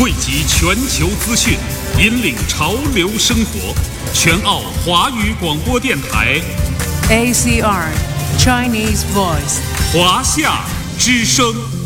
汇集全球资讯，引领潮流生活。全澳华语广播电台 ACR Chinese Voice 华夏之声。